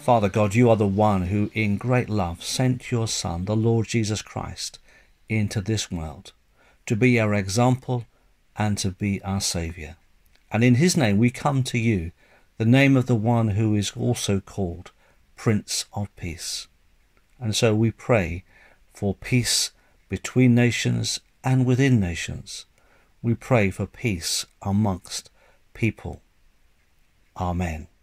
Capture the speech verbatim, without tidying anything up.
Father God, you are the one who in great love sent your Son, the Lord Jesus Christ, into this world to be our example and to be our Saviour. And in his name we come to you, the name of the one who is also called Prince of Peace. And so we pray for peace between nations and within nations. We pray for peace amongst people. Amen.